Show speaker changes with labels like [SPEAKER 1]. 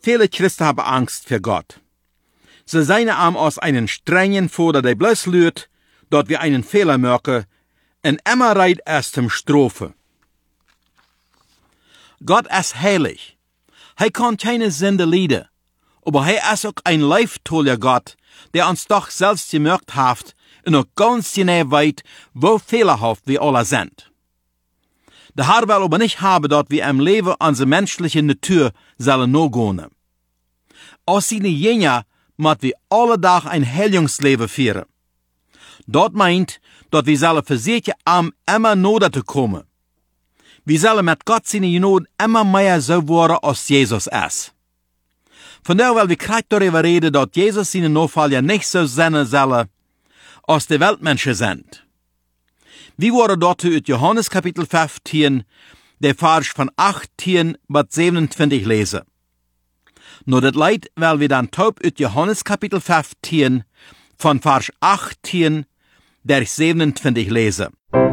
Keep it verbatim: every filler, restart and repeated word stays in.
[SPEAKER 1] Viele Christen haben Angst vor Gott. Sie seien am aus einen strengen Vater, der bloß lügt, dort wir einen Fehler machen, und immer reit erst zum Strophe. Gott ist heilig. Er kann keine Sünde leiden. Aber er ist auch ein leiftoller Gott, der uns doch selbst gemerkt hat und auch ganz genau weiß, wo fehlerhaft wir alle sind. Der Herr will aber nicht haben, dass wir im Leben unsere menschliche Natur sollen noch gehen. Aus seinen Jünger müssen wir alle Tag ein Heilungsleben führen. Dort meint, dass wir sollen versuchen, am immer nahe zu kommen. Wir sollen mit Gott seine Genade immer mehr so werden, als Jesus ist. Von daher will wir gerade darüber reden, dass Jesus seine Nachfolger nicht so sein sollen, als die Weltmenschen sind. Wir wollen dort aus Johannes Kapitel fünfzehn, der Vers von achtzehn bis siebenundzwanzig lesen. Nur das Leid, weil wir dann taub aus Johannes Kapitel fünfzehn, von Vers achtzehn, der siebenundzwanzig lesen.